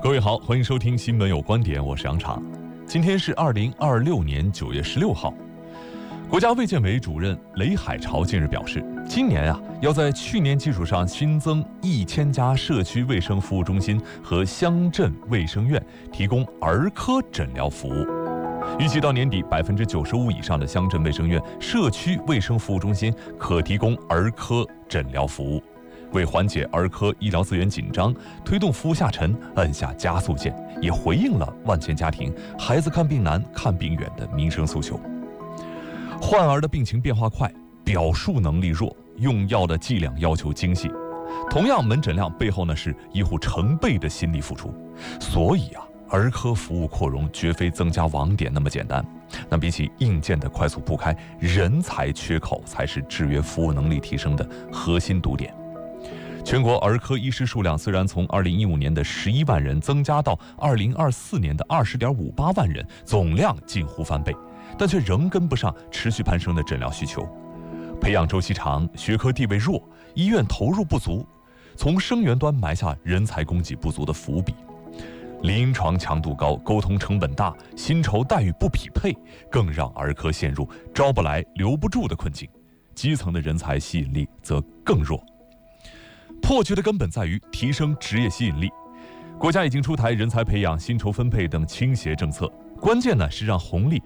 各位好，欢迎收听新闻有观点，我是杨昶。今天是2026年9月16号。国家卫健委主任雷海潮近日表示，今年要在去年基础上新增1000家社区卫生服务中心和乡镇卫生院，提供儿科诊疗服务。预计到年底，95%以上的乡镇卫生院、社区卫生服务中心可提供儿科诊疗服务。为缓解儿科医疗资源紧张，推动服务下沉，按下加速键，也回应了万千家庭孩子看病难、看病远的民生诉求。患儿的病情变化快，表述能力弱，用药的剂量要求精细，同样门诊量背后是医护成倍的心力付出。所以儿科服务扩容绝非增加网点那么简单。那比起硬件的快速铺开，人才缺口才是制约服务能力提升的核心堵点。全国儿科医师数量虽然从2015年的11万人增加到2024年的20.58万人，总量近乎翻倍，但却仍跟不上持续攀升的诊疗需求。培养周期长，学科地位弱，医院投入不足，从生源端埋下人才供给不足的伏笔。临床强度高，沟通成本大，薪酬待遇不匹配，更让儿科陷入招不来留不住的困境。基层的人才吸引力则更弱。破局的根本在于提升职业吸引力。国家已经出台人才培养、薪酬分配等倾斜政策，关键是让红利